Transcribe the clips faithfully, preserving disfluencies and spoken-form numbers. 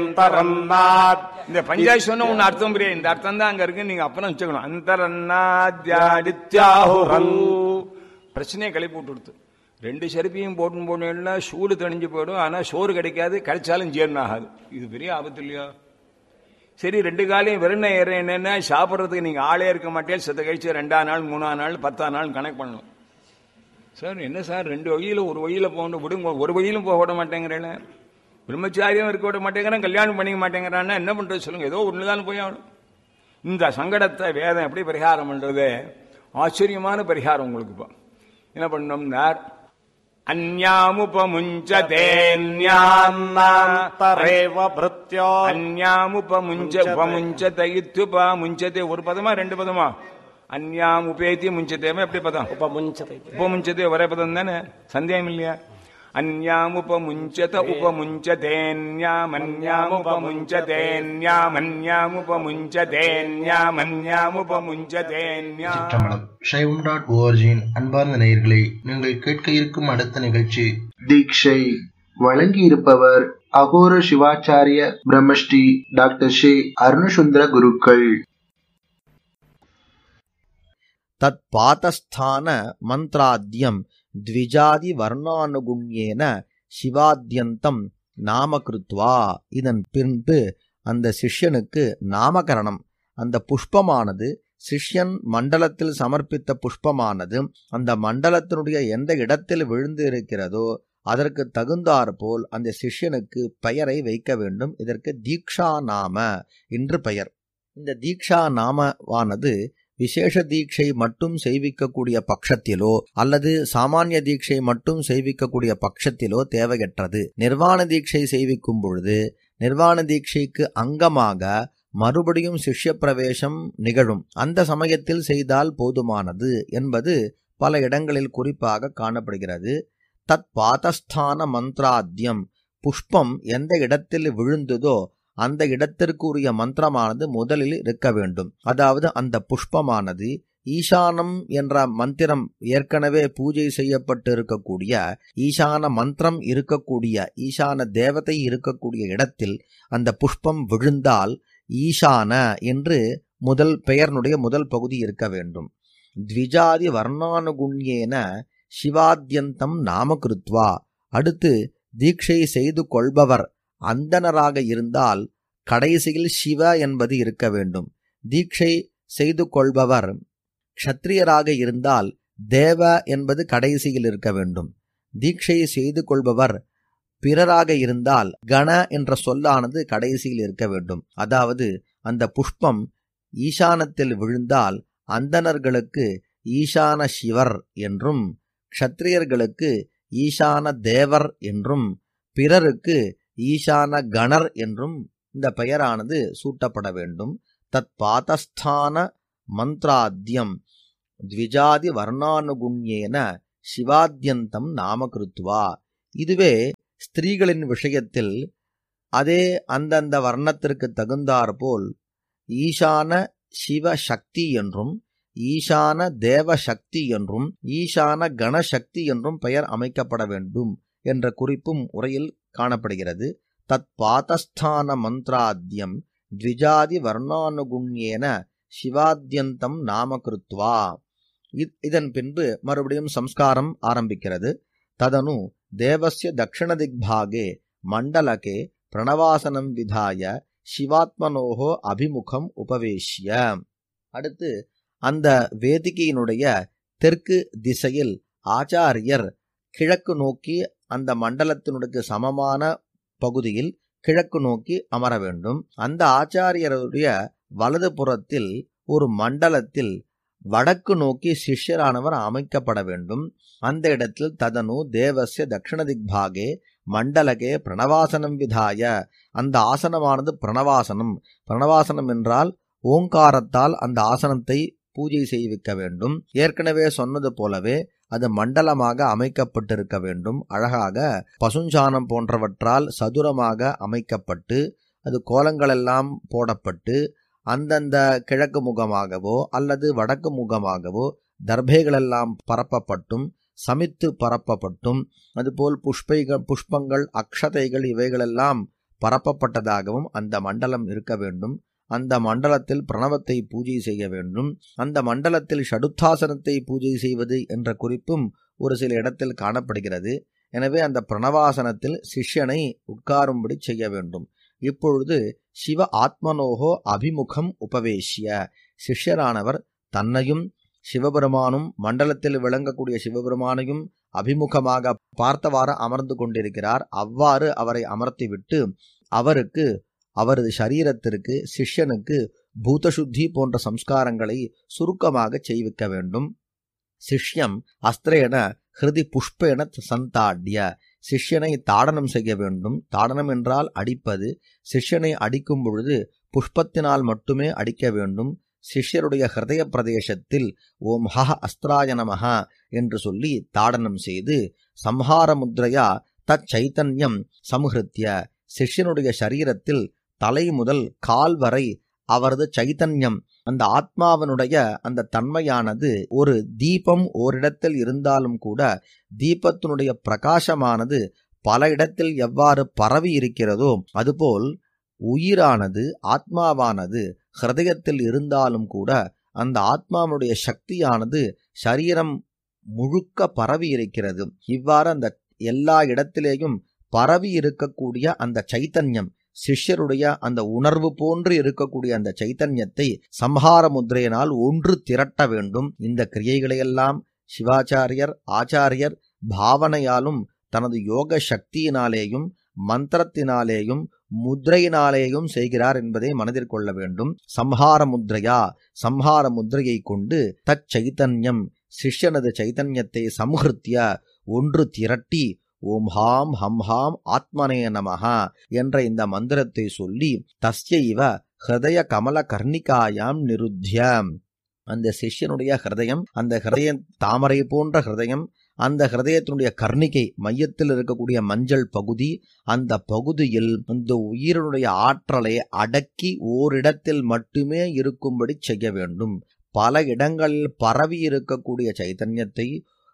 இந்த பஞ்சாயத்து சொன்ன ஒன்னு அர்த்தம் புரியாது. இந்த அர்த்தம் தான் அங்க இருக்கு. நீங்க அப்புறம் வச்சுக்கணும். அந்தரன்னாத்யாதித்யாஹு பிரச்சனையை கிளப்பி விட்டு கொடுத்து ரெண்டு செருப்பியும் போட்டு போனா சூடு தணிஞ்சு போயிடும். ஆனா சோறு கிடைக்காது, கிடைச்சாலும் ஜீரணம் ஆகாது. இது பெரிய ஆபத்து இல்லையா? சரி, ரெண்டு காலையும் வெறும் என்னன்னா சாப்பிட்றதுக்கு நீங்க ஆளே இருக்க மாட்டேன். செத்த கழிச்சு ரெண்டாம் நாள் மூணாம் நாள் பத்தாம் நாள் கணக்கு பண்ணணும். சார் என்ன சார் ரெண்டு வழியில ஒரு வழியில போகணும் விடுங்க, ஒரு வழியிலும் போக விட மாட்டேங்கிறேன். பிரம்மச்சாரியம் இருக்க விட மாட்டேங்கிறான், கல்யாணம் பண்ணிக்க மாட்டேங்கிறான்னா என்ன பண்றது சொல்லுங்க? ஏதோ ஒண்ணுதான் போய் ஆகணும். இந்த சங்கடத்தை வேதம் எப்படி பரிகாரம் பண்றது? ஆச்சரியமான பரிகாரம் உங்களுக்கு. இப்போ என்ன பண்ணோம்னா அந்யாமுபமுஞ்சதே ஒரு பதமா ரெண்டு பதமா? அந்யாம் உபேத்தி முஞ்சதேமா எப்படி பதம்? உபமுஞ்சதே. உபமுஞ்சதே ஒரே பதம் தானே, சந்தேகம் இல்லையா? அந்யாமுபமுஞ்சத உபமுஞ்சதேன்யாமன்யாமுபமுஞ்சதேன்யாமன்யாமுபமுஞ்சதேன்யா. சைவம் டாட் ஓஆர்ஜியின் அன்பார்ந்த நேயர்களே, நீங்கள் கேட்க இருக்கும் அடுத்த நிகழ்ச்சி தீட்சை. வழங்கி இருப்பவர் அகோர சிவாச்சாரிய பிரம்மஸ்ரீ டாக்டர் ஸ்ரீ அருணசுந்தர குருக்கள். தத் பாதஸ்தான மந்த்ராத்யம் த்விஜாதி வர்ணானுகுண்யேன சிவாத்யந்தம் நாமகிருத்வா. இதன் பின்பு அந்த சிஷ்யனுக்கு நாமகரணம், அந்த புஷ்பமானது சிஷ்யன் மண்டலத்தில் சமர்ப்பித்த புஷ்பமானது அந்த மண்டலத்தினுடைய எந்த இடத்தில் விழுந்து இருக்கிறதோ அதற்கு தகுந்தாற் போல் அந்த சிஷ்யனுக்கு பெயரை வைக்க வேண்டும். இதற்கு தீக்ஷா நாம என்று பெயர். இந்த தீக்ஷா நாமவானது விசேஷ தீட்சை மட்டும் செய்விக்கக்கூடிய பட்சத்திலோ அல்லது சாமானிய தீட்சை மட்டும் செய்விக்கக்கூடிய பட்சத்திலோ தேவையற்றது. நிர்வாண தீட்சை செய்விக்கும் பொழுது நிர்வாண தீட்சைக்கு அங்கமாக மறுபடியும் சிஷ்ய பிரவேசம் நிகழும். அந்த சமயத்தில் செய்தால் போதுமானது என்பது பல இடங்களில் குறிப்பாக காணப்படுகிறது. தத் பாதஸ்தான மந்த்ராத்யம், புஷ்பம் எந்த இடத்தில் விழுந்ததோ அந்த இடத்திற்குரிய மந்திரமானது முதலில் இருக்க வேண்டும். அதாவது அந்த புஷ்பமானது ஈசானம் என்ற மந்திரம் ஏற்கனவே பூஜை செய்யப்பட்டு இருக்கக்கூடிய ஈசான மந்திரம் இருக்கக்கூடிய ஈசான தேவதை இருக்கக்கூடிய இடத்தில் அந்த புஷ்பம் விழுந்தால் ஈசான என்று முதல் பெயர்னுடைய முதல் பகுதி இருக்க வேண்டும். த்விஜாதி வர்ணானுகுண்யேன சிவாத்யந்தம் நாமகிருத்வா. அடுத்து தீட்சை செய்து கொள்பவர் அந்தனராக இருந்தால் கடைசியில் சிவ என்பது இருக்க வேண்டும். தீட்சை செய்து கொள்பவர் க்ஷத்ரியராக இருந்தால் தேவ என்பது கடைசியில் இருக்க வேண்டும். தீட்சை செய்து கொள்பவர் பிறராக இருந்தால் கண என்ற சொல்லானது கடைசியில் இருக்க வேண்டும். அதாவது அந்த புஷ்பம் ஈசானத்தில் விழுந்தால் அந்தணர்களுக்கு ஈசான சிவர் என்றும் க்ஷத்ரியர்களுக்கு ஈசான தேவர் என்றும் பிறருக்கு ஈசான கணர் என்றும் இந்த பெயரானது சூட்டப்பட வேண்டும். தத் பாதஸ்தான மந்த்ராத்யம் த்விஜாதி வர்ணானுகுண்யேன சிவாத்யந்தம் நாமகிருத்வா. இதுவே ஸ்திரீகளின் விஷயத்தில் அதே அந்தந்த வர்ணத்திற்கு தகுந்தாற்போல் ஈசான சிவ சக்தி என்றும் ஈசான தேவ சக்தி என்றும் ஈசான கணசக்தி என்றும் பெயர் அமைக்கப்பட வேண்டும் என்ற குறிப்பும் உரையில் காணப்படுகிறது. தத் பாதஸ்தான மந்த்ராத்யம் த்விஜாதி வர்ணானுகுண்யேன சிவாத்யந்தம் நாமகிருத்வா. இதன் பின்பு மறுபடியும் சம்ஸ்காரம் ஆரம்பிக்கிறது. ததனு தேவஸ்ய தக்ஷண திக்பாகே மண்டலகே பிரணவாசனம் விதாய சிவாத்மனோஹோ அபிமுகம் உபவேஷ்ய. அடுத்து அந்த வேதிகையினுடைய தெற்கு திசையில் ஆச்சாரியர் கிழக்கு நோக்கி அந்த மண்டலத்தினுடைய சமமான பகுதியில் கிழக்கு நோக்கி அமர வேண்டும். அந்த ஆச்சாரியருடைய வலது புறத்தில் ஒரு மண்டலத்தில் வடக்கு நோக்கி சிஷ்யரானவர் அமைக்கப்பட வேண்டும். அந்த இடத்தில் ததனு தேவஸ்ய தக்ஷண திக்பாகே மண்டலகே பிரணவாசனம் விதாய. அந்த ஆசனமானது பிரணவாசனம். பிரணவாசனம் என்றால் ஓங்காரத்தால் அந்த ஆசனத்தை பூஜை செய்விக்க வேண்டும். ஏற்கனவே சொன்னது போலவே அது மண்டலமாக அமைக்கப்பட்டிருக்க வேண்டும். அழகாக பசுஞ்சாணம் போன்றவற்றால் சதுரமாக அமைக்கப்பட்டு அது கோலங்களெல்லாம் போடப்பட்டு அந்தந்த கிழக்கு முகமாகவோ அல்லது வடக்கு முகமாகவோ தர்பைகளெல்லாம் பரப்பப்பட்டும் சமித்து பரப்பப்பட்டும் அதுபோல் புஷ்பைகள் புஷ்பங்கள் அக்ஷதைகள் இவைகளெல்லாம் பரப்பப்பட்டதாகவும் அந்த மண்டலம் இருக்க வேண்டும். அந்த மண்டலத்தில் பிரணவத்தை பூஜை செய்ய வேண்டும். அந்த மண்டலத்தில் ஷடுத்தாசனத்தை பூஜை செய்வது என்ற குறிப்பும் ஒரு சில இடத்தில் காணப்படுகிறது. எனவே அந்த பிரணவாசனத்தில் சிஷ்யனை உட்காரும்படி செய்ய வேண்டும். இப்பொழுது சிவ ஆத்மனோகோ அபிமுகம் உபவேசிய, சிஷ்யரானவர் தன்னையும் சிவபெருமானும் மண்டலத்தில் விளங்கக்கூடிய சிவபெருமானையும் அபிமுகமாக பார்த்தவாறு அமர்ந்து கொண்டிருக்கிறார். அவ்வாறு அவரை அமர்த்திவிட்டு அவருக்கு அவரது சரீரத்திற்கு சிஷ்யனுக்கு பூதசுத்தி போன்ற சம்ஸ்காரங்களை சுருக்கமாக செய்விக்க வேண்டும். சிஷ்யம் அஸ்திரேன ஹிருதி புஷ்பேன சந்தாட்ய, சிஷ்யனை தாடனம் செய்ய வேண்டும். தாடனம் என்றால் அடிப்பது. சிஷ்யனை அடிக்கும் பொழுது புஷ்பத்தினால் மட்டுமே அடிக்க வேண்டும். சிஷ்யருடைய ஹிருதய பிரதேசத்தில் ஓம் ஹ அஸ்திராய நமஹ என்று சொல்லி தாடனம் செய்து சம்ஹார முத்ரையா தச் சைத்தன்யம் சம்ஹிருத்ய, சிஷ்யனுடைய சரீரத்தில் தலை முதல் கால் வரை அவரது சைத்தன்யம், அந்த ஆத்மாவனுடைய அந்த தன்மையானது ஒரு தீபம் ஓரிடத்தில் இருந்தாலும் கூட தீபத்தினுடைய பிரகாசமானது பல இடத்தில் எவ்வாறு பரவி இருக்கிறதோ அதுபோல் உயிரானது ஆத்மாவானது ஹிருதயத்தில் இருந்தாலும் கூட அந்த ஆத்மாவுடைய சக்தியானது சரீரம் முழுக்க பரவி இருக்கிறது. இவ்வாறு அந்த எல்லா இடத்திலேயும் பரவி இருக்கக்கூடிய அந்த சைத்தன்யம், சிஷ்யருடைய அந்த உணர்வு போன்று இருக்கக்கூடிய அந்த சைத்தன்யத்தை சம்ஹார முத்ரையினால் ஒன்று திரட்ட வேண்டும். இந்த கிரியைகளையெல்லாம் சிவாச்சாரியர் ஆச்சாரியர் பாவனையாலும் தனது யோக சக்தியினாலேயும் மந்திரத்தினாலேயும் முத்ரையினாலேயும் செய்கிறார் என்பதை மனதில் கொள்ள வேண்டும். சம்ஹார முத்ரையா, சம்ஹார முத்ரையை கொண்டு தச் சைத்தன்யம், சிஷ்யனது சைத்தன்யத்தை சம்ஹிருத்ய ஒன்று திரட்டி ஓம் ஹாம் ஹம் ஹாம் ஆத்மனே நமஹா என்ற இந்த மந்திரத்தை சொல்லி தஸ்யைவ ஹிருதய கமல கர்ணிகாயாம் நிருத்ய, அந்த சிஷ்யனுடைய ஹிருதயம், அந்த ஹிருதய தாமரை போன்ற ஹிருதயம், அந்த ஹிருதயத்தினுடைய கர்ணிகை மையத்தில் இருக்கக்கூடிய மஞ்சள் பகுதி, அந்த பகுதியில் அந்த உயிரினுடைய ஆற்றலை அடக்கி ஓரிடத்தில் மட்டுமே இருக்கும்படி செய்ய வேண்டும். பல இடங்களில் பரவி இருக்கக்கூடிய சைத்தன்யத்தை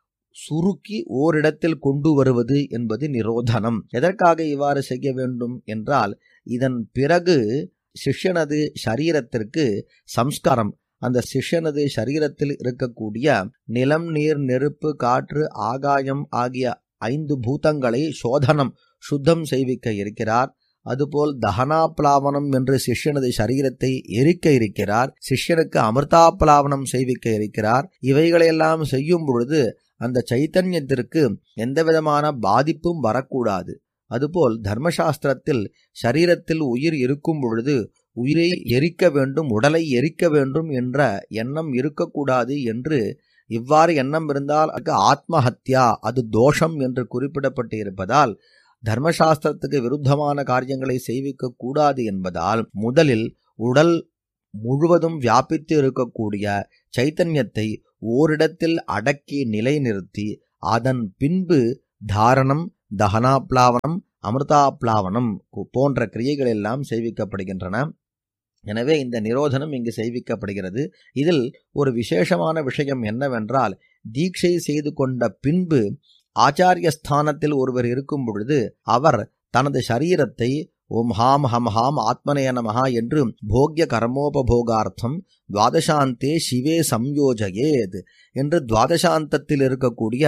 சுருக்கி ஓரிடத்தில் கொண்டு வருவது என்பது நிரோதனம். எதற்காக இவ்வாறு செய்ய வேண்டும் என்றால், இதன் பிறகு சிஷ்யனது சரீரத்திற்கு சம்ஸ்காரம், அந்த சிஷ்யனது சரீரத்தில் இருக்கக்கூடிய நிலம் நீர் நெருப்பு காற்று ஆகாயம் ஆகிய ஐந்து பூதங்களை சோதனம் சுத்தம் செய்விக்க இருக்கிறார். அதுபோல் தகனாப்லாவனம் என்று சிஷ்யனது சரீரத்தை எரிக்க இருக்கிறார். சிஷ்யனுக்கு அமிர்தாப்லாவனம் செய்விக்க இருக்கிறார். இவைகளையெல்லாம் செய்யும் பொழுது அந்த சைத்தன்யத்திற்கு எந்த விதமான பாதிப்பும் வரக்கூடாது. அதுபோல் தர்மசாஸ்திரத்தில் சரீரத்தில் உயிர் இருக்கும் பொழுது உயிரை எரிக்க வேண்டும், உடலை எரிக்க வேண்டும் என்ற எண்ணம் இருக்கக்கூடாது என்று, இவ்வாறு எண்ணம் இருந்தால் ஆத்மஹத்யா, அது தோஷம் என்று குறிப்பிடப்பட்டு இருப்பதால் தர்மசாஸ்திரத்துக்கு விருத்தமான காரியங்களை செய்விக்க கூடாது என்பதால் முதலில் உடல் முழுவதும் வியாபித்து இருக்கக்கூடிய சைத்தன்யத்தை ஓரிடத்தில் அடக்கி நிலைநிறுத்தி அதன் பின்பு தாரணம், தகனாப்லாவனம், அமிர்தாப்லாவனம் போன்ற கிரியைகள் எல்லாம் செய்விக்கப்படுகின்றன. எனவே இந்த நிரோதனம் இங்கு செய்விக்கப்படுகிறது. இதில் ஒரு விசேஷமான விஷயம் என்னவென்றால், தீட்சை செய்து கொண்ட பின்பு ஆச்சாரிய ஸ்தானத்தில் ஒருவர் இருக்கும் பொழுது அவர் தனது சரீரத்தை ஓம் ஹாம் ஹம் ஹாம் ஆத்மனே நமஹா என்று போக்ய கர்மோபபோகார்த்தம் துவாதசாந்தே சிவே சம்யோஜயேத் என்று துவாதசாந்தத்தில் இருக்கக்கூடிய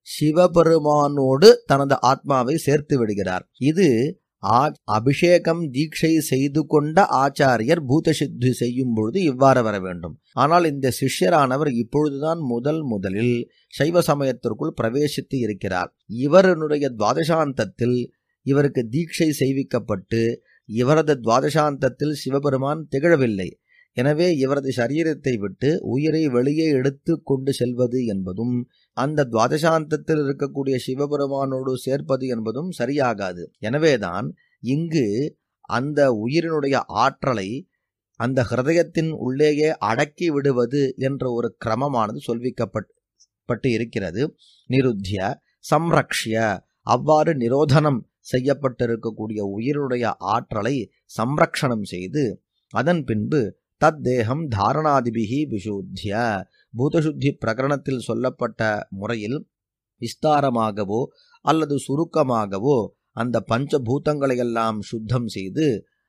சிவபெருமானோடு தனது ஆத்மாவை சேர்த்து விடுகிறார். இது அபிஷேகம் தீட்சை செய்து கொண்ட ஆச்சாரியர் பூதசித்தி செய்யும் பொழுது இவ்வாறு வர வேண்டும். ஆனால் இந்த சிஷ்யரானவர் இப்பொழுதுதான் முதல் முதலில் சைவ சமயத்திற்குள் பிரவேசித்து இருக்கிறார். இவருடைய துவாதசாந்தத்தில் இவருக்கு தீட்சை செய்விக்கப்பட்டு இவரது துவாதசாந்தத்தில் சிவபெருமான் திகழவில்லை. எனவே இவரது சரீரத்தை விட்டு உயிரை வெளியே எடுத்து கொண்டு செல்வது என்பதும் அந்த துவாதசாந்தத்தில் இருக்கக்கூடிய சிவபெருமானோடு சேர்ப்பது என்பதும் சரியாகாது. எனவேதான் இங்கு அந்த உயிரினுடைய ஆற்றலை அந்த ஹிருதயத்தின் உள்ளேயே அடக்கி விடுவது என்ற ஒரு கிரமமானது சொல்விக்கப்பட்டு இருக்கிறது. நிருத்ய சம்ரக்ஷ்ய, அவ்வாறு நிரோதனம் செய்யப்பட்டிருக்கக்கூடிய உயிரினுடைய ஆற்றலை சம்ரக்ஷணம் செய்து அதன் பின்பு தத்தேகம் தாரணாதிபிகி விசுத்திய, பூதசுத்தி பிரகரணத்தில் சொல்லப்பட்ட முறையில் விஸ்தாரமாகவோ அல்லது சுருக்கமாகவோ அந்த பஞ்சபூதங்களையெல்லாம் சுத்தம் செய்து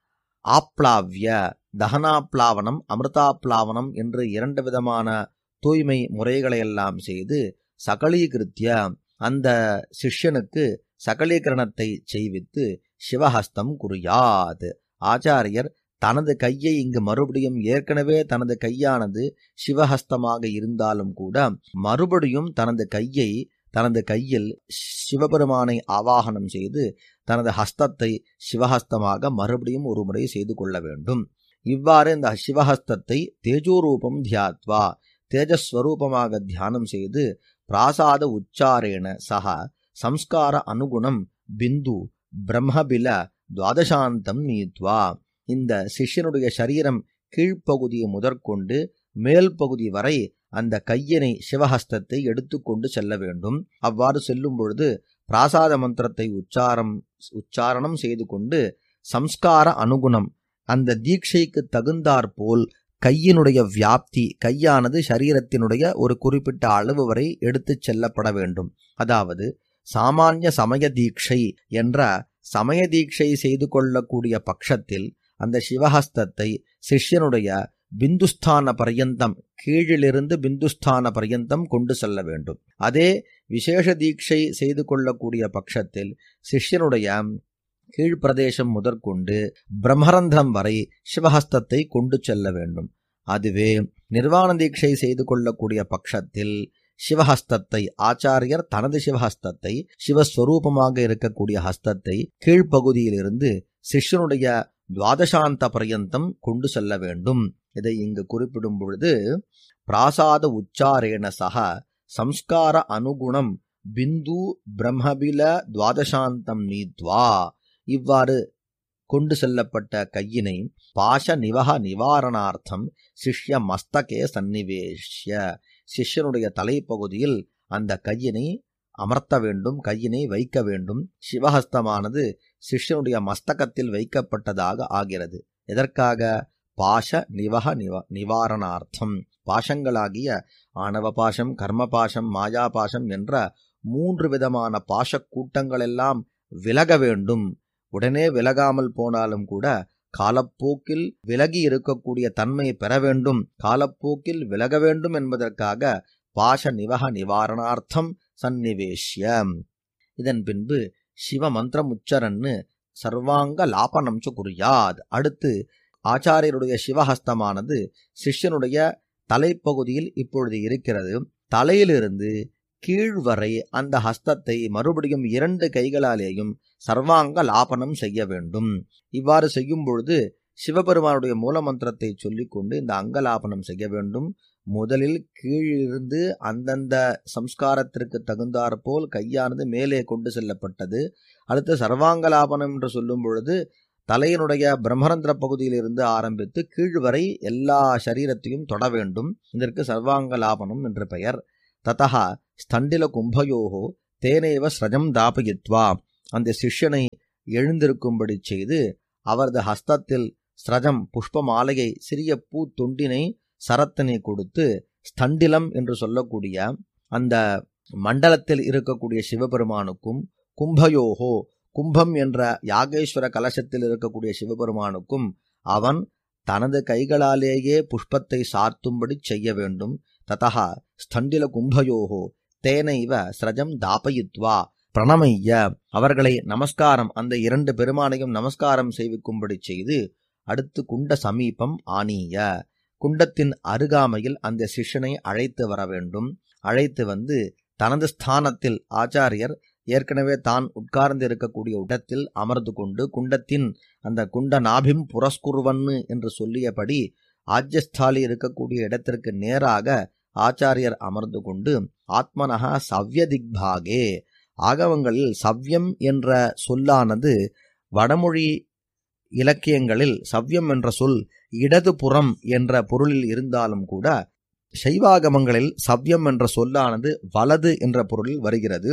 ஆப்ளாவிய தகனாப்ளாவனம் அமிர்தாப்ளாவனம் என்று இரண்டு விதமான தூய்மை முறைகளையெல்லாம் செய்து சகலீகிருத்திய அந்த சிஷ்யனுக்கு சகலீகரணத்தை செய்வித்து சிவஹஸ்தம் குறியாத். ஆச்சாரியர் தனது கையை இங்கு மறுபடியும் ஏற்கனவே தனது கையானது சிவஹஸ்தமாக இருந்தாலும் கூட மறுபடியும் தனது கையை தனது கையில் சிவபெருமானை ஆவாகனம் செய்து தனது ஹஸ்தத்தை சிவஹஸ்தமாக மறுபடியும் ஒரு முறை செய்து கொள்ள வேண்டும். இவ்வாறு இந்த சிவஹஸ்தத்தை தேஜோரூபம் தியாத்வா தேஜஸ்வரூபமாக தியானம் செய்து பிராசாத உச்சாரேண சக சம்ஸ்கார அனுகுணம் பிந்து பிரம்மபில துவாதசாந்தம் நீத்வா. இந்த சிஷ்யனுடைய சரீரம் கீழ்ப்பகுதியை முதற்கொண்டு மேல் பகுதி வரை அந்த கையினை சிவஹஸ்தத்தை எடுத்துக்கொண்டு செல்ல வேண்டும். அவ்வாறு செல்லும் பொழுது பிராசாத மந்திரத்தை உச்சாரம் உச்சாரணம் செய்து கொண்டு சம்ஸ்கார அனுகுணம் அந்த தீட்சைக்கு தகுந்தாற்போல் கையினுடைய வியாப்தி கையானது சரீரத்தினுடைய ஒரு குறிப்பிட்ட அளவு வரை எடுத்துச் செல்லப்பட வேண்டும். அதாவது சாமானிய சமய தீட்சை என்ற சமய தீட்சை செய்து கொள்ளக்கூடிய பட்சத்தில் அந்த சிவஹஸ்தத்தை சிஷ்யனுடைய பிந்துஸ்தான பர்யந்தம் கீழிலிருந்து பிந்துஸ்தான பர்யந்தம் கொண்டு செல்ல வேண்டும். அதே விசேஷ தீட்சை செய்து கொள்ளக்கூடிய பட்சத்தில் சிஷ்யனுடைய கீழ்ப்பிரதேசம் முதற்கொண்டு பிரம்மரந்திரம் வரை சிவஹஸ்தத்தை கொண்டு செல்ல வேண்டும். அதுவே நிர்வாண தீட்சை செய்து கொள்ளக்கூடிய பட்சத்தில் சிவஹஸ்தத்தை ஆச்சாரியர் தனது சிவஹஸ்தத்தை சிவஸ்வரூபமாக இருக்கக்கூடிய ஹஸ்தத்தை கீழ்ப்பகுதியிலிருந்து சிஷ்யனுடைய துவாதசாந்த பர்யந்தம் கொண்டு செல்ல வேண்டும். இதை இங்கு குறிப்பிடும் பொழுது பிராசாத உச்சாரேண சக சம்ஸ்கார அனுகுணம் பிந்து பிரம்மபில துவாதசாந்தம் நீத்வா. இவ்வாறு கொண்டு செல்லப்பட்ட கையினை பாஷ நிவக நிவாரணார்த்தம் சிஷ்ய மஸ்தகே சந்நிவேஷ்ய சிஷ்யனுடைய தலைப்பகுதியில் அந்த கையினை அமர்த்த வேண்டும், கையினை வைக்க வேண்டும். சிவஹஸ்தமானது சிஷ்யனுடைய மஸ்தகத்தில் வைக்கப்பட்டதாக ஆகிறது. எதற்காக? பாஷ நிவக நிவ நிவாரணார்த்தம் பாஷங்களாகிய ஆணவ பாஷம், கர்ம பாஷம், மாயா பாஷம் என்ற மூன்று விதமான பாஷ கூட்டங்களெல்லாம் விலக வேண்டும். உடனே விலகாமல் போனாலும் கூட காலப்போக்கில் விலகி இருக்கக்கூடிய தன்மை பெற வேண்டும், காலப்போக்கில் விலக வேண்டும் என்பதற்காக பாஷ நிவக நிவாரணார்த்தம் சந்நிவேஷ்யம். இதன் பின்பு சிவ மந்திரம் உச்சரன்னு சர்வாங்க லாபனம் சு குறியாத். அடுத்து ஆச்சாரியருடைய சிவஹஸ்தமானது சிஷ்யனுடைய தலைப்பகுதியில் இப்பொழுது இருக்கிறது. தலையிலிருந்து கீழ்வரை அந்த ஹஸ்தத்தை மறுபடியும் இரண்டு கைகளாலேயும் சர்வாங்க லாபனம் செய்ய வேண்டும். இவ்வாறு செய்யும் பொழுது சிவபெருமானுடைய மூலமந்திரத்தை சொல்லிக்கொண்டு இந்த அங்கலாபனம் செய்ய வேண்டும். முதலில் கீழிருந்து அந்தந்த சம்ஸ்காரத்திற்கு தகுந்தாற்போல் கையானது மேலே கொண்டு செல்லப்பட்டது. அடுத்து சர்வாங்கலாபனம் என்று சொல்லும் பொழுது தலையினுடைய பிரம்மரந்திர பகுதியிலிருந்து ஆரம்பித்து கீழ்வரை எல்லா சரீரத்தையும் தொட வேண்டும். இதற்கு சர்வாங்கலாபனம் என்று பெயர். ததா ஸ்தண்டில கும்பயோகோ தேனேவ ஸ்ரஜம் தாபயித்வா. அந்த சிஷ்யனை எழுந்திருக்கும்படி செய்து அவரது ஹஸ்தத்தில் ஸ்ரஜம் புஷ்ப மாலையை சிறிய பூ தொண்டினை சரத்தினை கொடுத்து ஸ்தண்டிலம் என்று சொல்லக்கூடிய அந்த மண்டலத்தில் இருக்கக்கூடிய சிவபெருமானுக்கும் கும்பயோகோ கும்பம் என்ற யாகேஸ்வர கலசத்தில் இருக்கக்கூடிய சிவபெருமானுக்கும் அவன் தனது கைகளாலேயே புஷ்பத்தை சார்த்தும்படி செய்ய வேண்டும். ததா ஸ்தண்டில கும்பயோகோ தேனைவ ஸ்ரஜம் தாபயித்வா பிரணமைய அவர்களை நமஸ்காரம் அந்த இரண்டு பெருமானையும் நமஸ்காரம் செய்விக்கும்படி செய்து அடுத்து குண்ட சமீபம் ஆனீய குண்டத்தின் அருகாமையில் அந்த சிஷ்யனை அழைத்து வர வேண்டும். அழைத்து வந்து தனது ஸ்தானத்தில் ஆச்சாரியர் ஏற்கனவே தான் உட்கார்ந்து இருக்கக்கூடிய இடத்தில் அமர்ந்து கொண்டு குண்டத்தின் அந்த குண்ட நாபிம் புரஸ்குருவன்னு என்று சொல்லியபடி ஆஜ்யஸ்தாலி இருக்கக்கூடிய இடத்திற்கு நேராக ஆச்சாரியர் அமர்ந்து கொண்டு ஆத்மனஹா சவ்ய திக்பாகே ஆகவங்களில் சவ்யம் என்ற சொல்லானது வடமொழி இலக்கியங்களில் சவ்யம் என்ற சொல் இடது புறம் என்ற பொருளில் இருந்தாலும் கூட சைவாகமங்களில் சவ்யம் என்ற சொல்லானது வலது என்ற பொருளில் வருகிறது.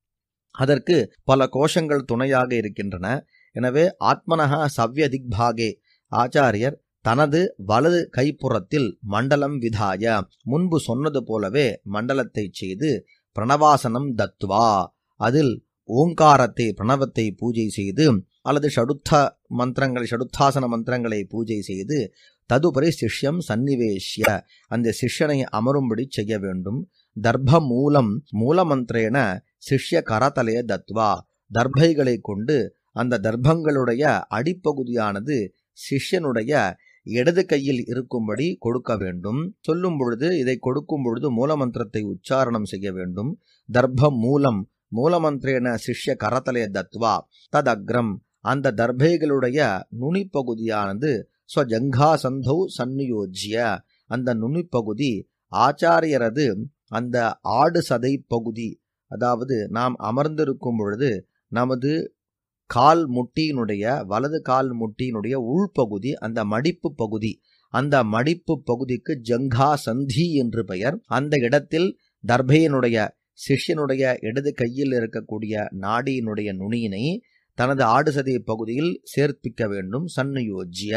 அதற்கு பல கோஷங்கள் துணையாக இருக்கின்றன. எனவே ஆத்மனஹா சவ்ய திக்பாகே ஆச்சாரியர் தனது வலது கைப்புறத்தில் மண்டலம் விதாய முன்பு சொன்னது போலவே மண்டலத்தை செய்து பிரணவாசனம் தத்வா அதில் ஓங்காரத்தை பிரணவத்தை பூஜை செய்து அல்லது ஷடுத்த மந்திரங்களை ஷடுத்தாசன மந்திரங்களை பூஜை செய்து ததுபரி சிஷ்யம் சன்னிவேஷ்ய அந்த சிஷ்யனை அமரும்படி செய்ய வேண்டும். தர்ப்ப மூலம் மூலமந்திரேன சிஷ்ய கரதலைய தத்வா தர்பைகளை கொண்டு அந்த தர்ப்பங்களுடைய அடிப்பகுதியானது சிஷ்யனுடைய இடது கையில் இருக்கும்படி கொடுக்க வேண்டும். சொல்லும் பொழுது இதை கொடுக்கும் பொழுது மூலமந்திரத்தை உச்சாரணம் செய்ய வேண்டும். தர்ப்ப மூலம் மூலமந்திரேன சிஷ்ய கரதலைய தத்வா ததக்ரம் அந்த தர்பைகளுடைய நுனிப்பகுதியானது ஸ்வஜங்காசந்தௌ சன்னியோஜ்ய அந்த நுனிப்பகுதி ஆச்சாரியரது அந்த ஆடு சதை பகுதி, அதாவது நாம் அமர்ந்திருக்கும் பொழுது நமது கால் முட்டியினுடைய வலது கால் முட்டியினுடைய உள்பகுதி அந்த மடிப்பு பகுதி, அந்த மடிப்பு பகுதிக்கு ஜங்கா சந்தி என்று பெயர். அந்த இடத்தில் தர்பையினுடைய சிஷ்யனுடைய இடது கையில் இருக்கக்கூடிய நாடியினுடைய நுனியினை தனது ஆடு சதை பகுதியில் சேர்ப்பிக்க வேண்டும். சன்னியோஜ்ய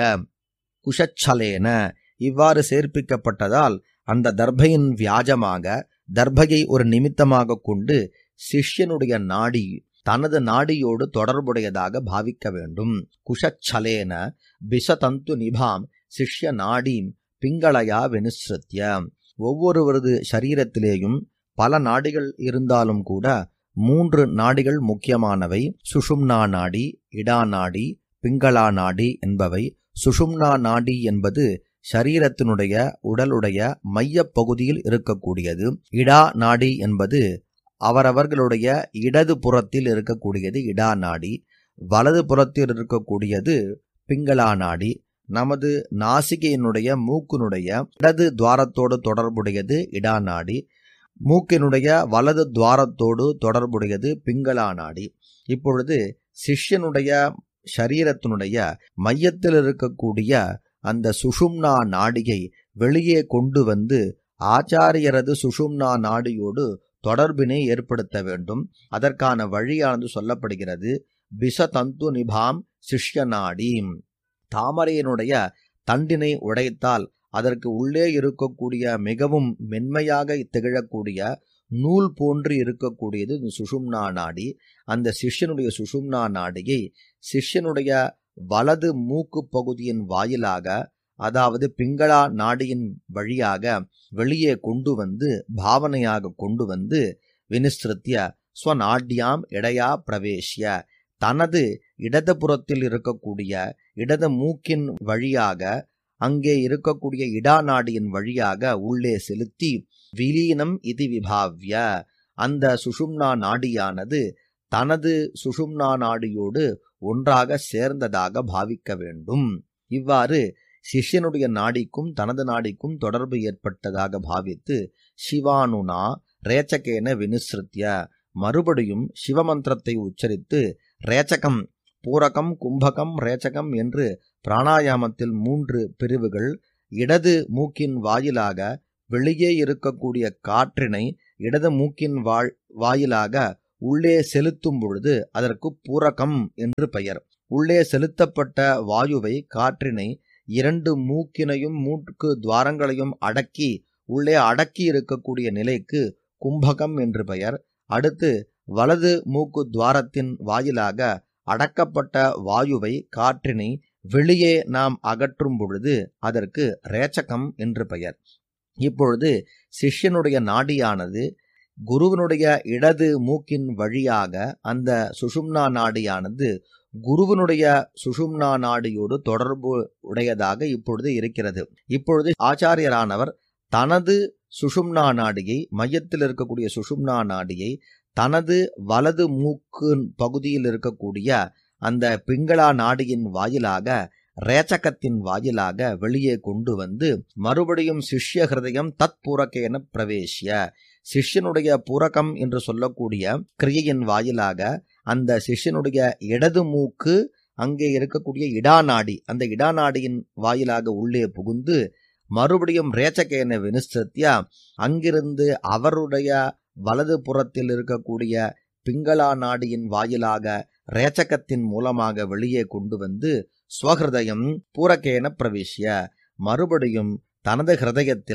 குஷச்சலேன இவ்வாறு சேர்ப்பிக்கப்பட்டதால் அந்த தர்பையின் வியாஜமாக தர்பையை ஒரு நிமித்தமாக கொண்டு சிஷ்யனுடைய நாடி தனது நாடியோடு தொடர்புடையதாக பாவிக்க வேண்டும். குஷச்சலேன பிசதந்து நிபாம் சிஷ்ய நாடீம் பிங்களயா வினுஸ்ருத்ய ஒவ்வொருவரது சரீரத்திலேயும் பல நாடிகள் இருந்தாலும் கூட மூன்று நாடிகள் முக்கியமானவை. சுஷும்னா நாடி, இடா நாடி, பிங்களா நாடி என்பவை. சுஷும்னா நாடி என்பது சரீரத்தினுடைய உடலுடைய மைய பகுதியில் இருக்கக்கூடியது. இடா நாடி என்பது அவரவர்களுடைய இடது புறத்தில் இருக்கக்கூடியது இடா நாடி. வலது புறத்தில் இருக்கக்கூடியது பிங்களா நாடி. நமது நாசிகையினுடைய மூக்கினுடைய இடது துவாரத்தோடு தொடர்புடையது இடா நாடி. மூக்கினுடைய வலது துவாரத்தோடு தொடர்புடையது பிங்களா நாடி. இப்பொழுது சிஷ்யனுடைய சரீரத்தினுடைய மையத்தில் இருக்கக்கூடிய அந்த சுஷும்னா நாடியை வெளியே கொண்டு வந்து ஆச்சாரியரது சுஷும்னா நாடியோடு தொடர்பினை ஏற்படுத்த வேண்டும். அதற்கான வழியானது சொல்லப்படுகிறது. பிசதந்து நிபாம் சிஷ்ய நாடி தாமரையினுடைய தண்டினை உடைத்தால் அதற்கு உள்ளே இருக்கக்கூடிய மிகவும் மென்மையாக திகழக்கூடிய நூல் போன்று இருக்கக்கூடியது இந்த சுஷும்னா நாடி. அந்த சிஷ்யனுடைய சுஷும்னா நாடியை சிஷ்யனுடைய வலது மூக்கு பகுதியின் வாயிலாக, அதாவது பிங்களா நாடியின் வழியாக வெளியே கொண்டு வந்து பாவனையாக கொண்டு வந்து வினிஸ்ருத்திய ஸ்வநாட்யாம் இடையா பிரவேசிய தனது இடதுபுறத்தில் இருக்கக்கூடிய இடது மூக்கின் வழியாக அங்கே இருக்கக்கூடிய இடா நாடியின் வழியாக உள்ளே செலுத்தி விலீனம் இது விபாவ்ய அந்த சுஷும்னா நாடியானது தனது சுஷும்னா நாடியோடு ஒன்றாக சேர்ந்ததாக பாவிக்க வேண்டும். இவ்வாறு சிஷ்யனுடைய நாடிக்கும் தனது நாடிக்கும் தொடர்பு ஏற்பட்டதாக பாவித்து சிவானுனா ரேச்சகேன வினுஸ்ருத்ய மறுபடியும் சிவமந்திரத்தை உச்சரித்து ரேச்சகம் பூரகம் கும்பகம் ரேச்சகம் என்று பிராணாயாமத்தில் மூன்று பிரிவுகள். இடது மூக்கின் வாயிலாக வெளியே இருக்கக்கூடிய காற்றினை இடது மூக்கின் வாயிலாக உள்ளே செலுத்தும் பொழுது அதற்கு பூரகம் என்று பெயர். உள்ளே செலுத்தப்பட்ட வாயுவை காற்றினை இரண்டு மூக்கினையும் மூக்கு துவாரங்களையும் அடக்கி உள்ளே அடக்கி இருக்கக்கூடிய நிலைக்கு கும்பகம் என்று பெயர். அடுத்து வலது மூக்கு துவாரத்தின் வாயிலாக அடக்கப்பட்ட வாயுவை காற்றினை வெளியே நாம் அகற்றும் பொழுது அதற்கு ரேச்சகம் என்று பெயர். இப்பொழுது சிஷ்யனுடைய நாடியானது குருவனுடைய இடது மூக்கின் வழியாக அந்த சுஷும்னா நாடியானது குருவனுடைய சுஷும்னா நாடியோடு தொடர்பு உடையதாக இப்பொழுது இருக்கிறது. இப்பொழுது ஆச்சாரியரானவர் தனது சுஷும்னா நாடியை மையத்தில் இருக்கக்கூடிய சுஷும்னா நாடியை தனது வலது மூக்கு பகுதியில் இருக்கக்கூடிய அந்த பிங்களா நாடியின் வாயிலாக ரேச்சகத்தின் வாயிலாக வெளியே கொண்டு வந்து மறுபடியும் சிஷ்ய ஹிருதயம் தத் பூரகேன பிரவேசிய சிஷ்யனுடைய பூரகம் என்று சொல்லக்கூடிய கிரியையின் வாயிலாக அந்த சிஷ்யனுடைய இடது மூக்கு அங்கே இருக்கக்கூடிய இடா நாடி அந்த இடா நாடியின் வாயிலாக உள்ளே புகுந்து மறுபடியும் ரேச்சகேன வினுஸ்ருத்யா அங்கிருந்து அவருடைய வலது புறத்தில் இருக்கக்கூடிய பிங்களா நாடியின் வாயிலாக ரேச்சகத்தின் மூலமாக வெளியே கொண்டு வந்து ஸ்வஹிருதயம் பூரகேன பிரவேசிய மறுபடியும் தனது ஹிருதயத்தில்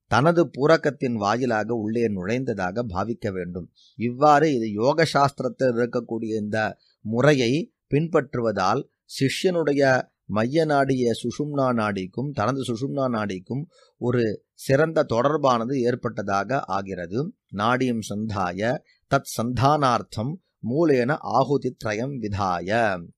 தனது பூரகத்தின் வாயிலாக உள்ளே நுழைந்ததாக பாவிக்க வேண்டும். இவ்வாறு இது யோக சாஸ்திரத்தில் இருக்கக்கூடிய இந்த முறையை பின்பற்றுவதால் சிஷ்யனுடைய மைய நாடிய சுஷும்னா நாடிக்கும் தனது சுஷும்னா நாடிக்கும் ஒரு சிறந்த தொடர்பானது ஏற்பட்டதாக ஆகிறது. நாடியும் சந்தாய தத் சந்தானார்த்தம் மூலேன ஆகுதி திரயம் விதாய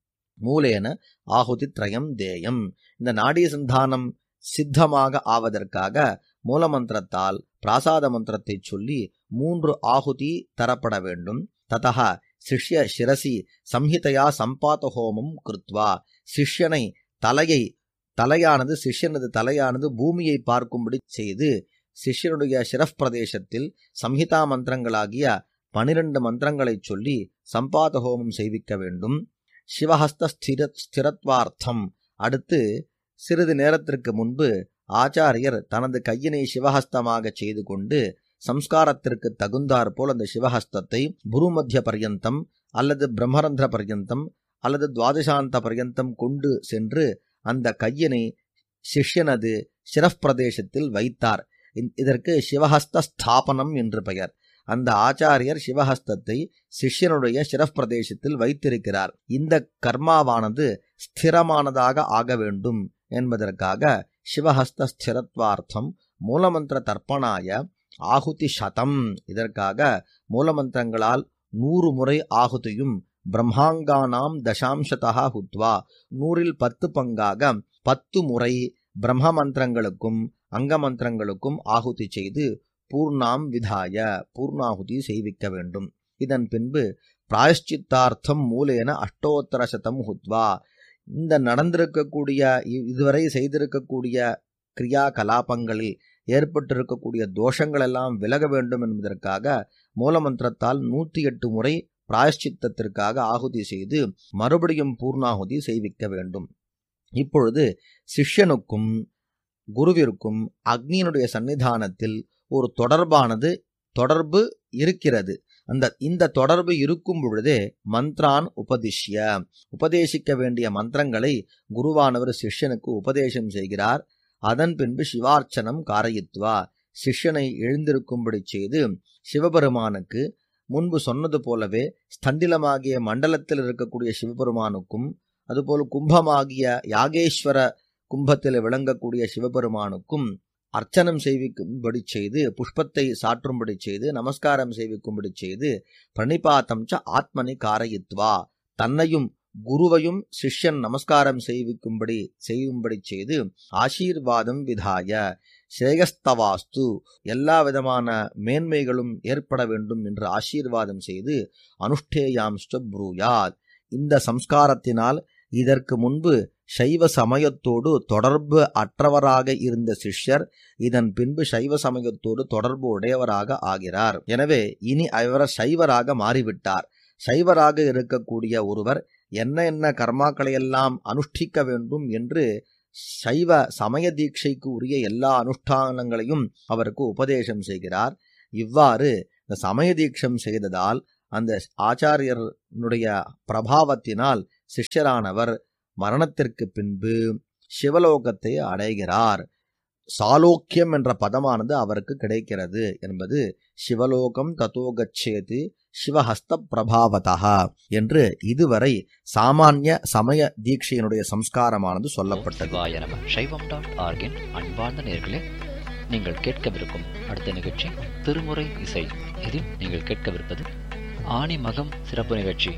மூலேன ஆகுதி திரயம் தேயம். இந்த நாடிய சந்தானம் சித்தமாக ஆவதற்காக மூலமந்திரத்தால் பிராசாத மந்திரத்தை சொல்லி மூன்று ஆகுதி தரப்பட வேண்டும். ததா சிஷ்ய சிரசி சம்ஹிதையா சம்பாத ஹோமம் கிருத்வா சிஷ்யனை தலையை தலையானது சிஷ்யனது தலையானது பூமியை பார்க்கும்படி செய்து சிஷ்யனுடைய சிரஃப் பிரதேசத்தில் சம்ஹிதா மந்திரங்களாகிய பனிரெண்டு மந்திரங்களை சொல்லி சம்பாத ஹோமம் செய்விக்க வேண்டும். சிவஹஸ்த ஸ்திர ஸ்திரத்வார்த்தம் அடுத்து சிறிது நேரத்திற்கு முன்பு ஆச்சாரியர் தனது கையினை சிவஹஸ்தமாக செய்து கொண்டு சம்ஸ்காரத்திற்கு தகுந்தாற் போல் அந்த சிவஹஸ்தத்தை புருமத்திய பர்யந்தம் அல்லது பிரம்மரந்திர பர்யந்தம் அல்லது துவாதசாந்த பர்யந்தம் கொண்டு சென்று அந்த கையினை சிஷ்யனது சிரஃப் பிரதேசத்தில் வைத்தார். இதற்கு சிவஹஸ்த ஸ்தாபனம் என்று பெயர். அந்த ஆச்சாரியர் சிவஹஸ்தத்தை சிஷ்யனுடைய சிரஃப் பிரதேசத்தில் வைத்திருக்கிறார். இந்த கர்மாவானது ஸ்திரமானதாக ஆக வேண்டும் என்பதற்காக சிவஹஸ்த ஸ்திரத்வார்த்தம் மூலமந்திர தர்ப்பணாய ஆகுதி சதம் இதற்காக மூலமந்திரங்களால் நூறு முறை ஆகுதியும் பிரம்மாங்கானாம் தசாம்சதா ஹுத்வா நூறில் பத்து பங்காக பத்து முறை பிரம்ம மந்திரங்களுக்கும் அங்க மந்திரங்களுக்கும் ஆகுதி செய்து பூர்ணாம் விதாய பூர்ணாகுதி செய்விக்க வேண்டும். இதன் பின்பு பிராயஷ்சித்தார்த்தம் மூலேன அஷ்டோத்தர சதம் ஹுத்வா இந்த நடந்திருக்கக்கூடிய இதுவரை செய்திருக்கக்கூடிய கிரியா கலாபங்களில் ஏற்பட்டிருக்கக்கூடிய தோஷங்கள் எல்லாம் விலக வேண்டும் என்பதற்காக மூலமந்திரத்தால் நூற்றி எட்டு முறை பிராயஷ்சித்தத்திற்காக ஆகுதி செய்து மறுபடியும் பூர்ணாகுதி செய்விக்க வேண்டும். இப்பொழுது சிஷ்யனுக்கும் குருவிற்கும் அக்னியினுடைய சன்னிதானத்தில் ஒரு தொடர்பானது தொடர்பு இருக்கிறது. அந்த இந்த தொடர்பு இருக்கும் பொழுதே மந்த்ரான் உபதிஷ்ய உபதேசிக்க வேண்டிய மந்திரங்களை குருவானவர் சிஷ்யனுக்கு உபதேசம் செய்கிறார். அதன் பின்பு சிவார்ச்சனம் காரயித்வா சிஷ்யனை எழுந்திருக்கும்படி செய்து சிவபெருமானுக்கு முன்பு சொன்னது போலவே ஸ்தண்டிலமாகிய மண்டலத்தில் இருக்கக்கூடிய சிவபெருமானுக்கும் அதுபோல் கும்பமாகிய யாகேஸ்வர கும்பத்தில் விளங்கக்கூடிய சிவபெருமானுக்கும் அர்ச்சனம் செய்விக்கும்படி செய்து புஷ்பத்தை சாற்றும்படி செய்து நமஸ்காரம் செய்விக்கும்படி செய்து பிரணிபாத்தம் ச ஆத்மனி காரயித்வா தன்னையும் குருவையும் சிஷ்யன் நமஸ்காரம் செய்விக்கும்படி செய்யும்படி செய்து ஆசீர்வாதம் விதாய ஸ்ரேயஸ்தவாஸ்து எல்லா விதமான மேன்மைகளும் ஏற்பட வேண்டும் என்று ஆசீர்வாதம் செய்து அனுஷ்டேயாம்ஷ்ட ப்ரூயாத் இந்த சம்ஸ்காரத்தினால் இதற்கு முன்பு சைவ சமயத்தோடு தொடர்பு அற்றவராக இருந்த சிஷ்யர் இதன் பின்பு சைவ சமயத்தோடு தொடர்பு உடையவராக ஆகிறார். எனவே இனி அவர் சைவராக மாறிவிட்டார். சைவராக இருக்கக்கூடிய ஒருவர் என்ன என்ன கர்மாக்களையெல்லாம் அனுஷ்டிக்க வேண்டும் என்று சைவ சமய தீட்சைக்கு உரிய எல்லா அனுஷ்டானங்களையும் அவருக்கு உபதேசம் செய்கிறார். இவ்வாறு இந்த சமய தீட்சம் செய்ததால் அந்த ஆச்சாரியனுடைய பிரபாவத்தினால் சிஷ்யரானவர் மரணத்திற்கு பின்பு சிவலோகத்தை அடைகிறார். சாலோக்கியம் என்ற பதமானது அவருக்கு கிடைக்கிறது என்பது சிவலோகம் ததோகச்சேது சிவஹஸ்த பிரபாவதா என்று இதுவரை சாமானிய சமய தீட்சையினுடைய சம்ஸ்காரமானது சொல்லப்பட்டது. சைவம் டாட் ஆர்கின் அன்பார்ந்த நேயர்களே, நீங்கள் கேட்கவிருக்கும் அடுத்த நிகழ்ச்சி திருமுறை இசை. இதில் நீங்கள் கேட்கவிருப்பது ஆணி மகம் சிறப்பு நிகழ்ச்சி.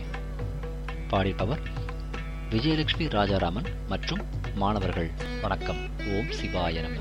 பாடிப்பவர் விஜயலட்சுமி ராஜாராமன் மற்றும் மாணவர்கள். வணக்கம். ஓம் சிவாய நம.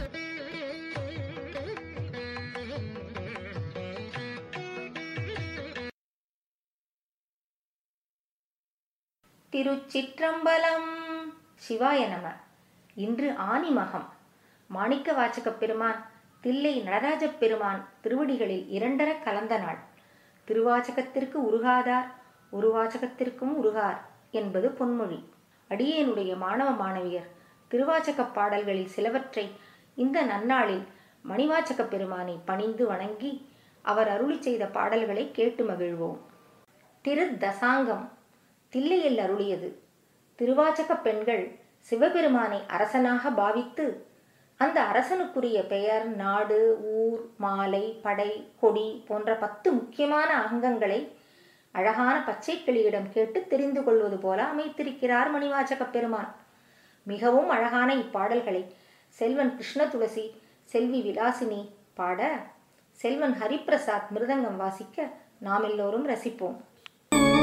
திருச்சிற்றம்பலம். சிவாய நம. இன்று ஆனிமகம். மாணிக்க வாசகப் பெருமான் தில்லை நடராஜப் பெருமான் திருவடிகளில் இரண்டர கலந்த நாள். திருவாசகத்திற்கு உருகாதார் ஒரு வாசகத்திற்கும் உருகார் என்பது பொன்மொழி. அடியேனுடைய மாணவ மாணவியர் திருவாசகப் பாடல்களில் சிலவற்றை இந்த நன்னாளில் மணிவாசகப் பெருமானை பணிந்து வணங்கி அவர் அருளி செய்த பாடல்களை கேட்டு மகிழ்வோம். திரு தசாங்கம் தில்லையில் அருளியது. திருவாசகப் பெண்கள் சிவபெருமானை அரசனாக பாவித்து அந்த அரசனுக்குரிய பெயர், நாடு, ஊர், மாலை, படை, கொடி போன்ற பத்து முக்கியமான அங்கங்களை அழகான பச்சை கிளியிடம் கேட்டு தெரிந்து கொள்வது போல அமைத்திருக்கிறார் மணிவாசக பெருமான். மிகவும் அழகான இப்பாடல்களை செல்வன் கிருஷ்ண துளசி, செல்வி விலாசினி பாட, செல்வன் ஹரிபிரசாத் மிருதங்கம் வாசிக்க நாம் எல்லோரும் ரசிப்போம்.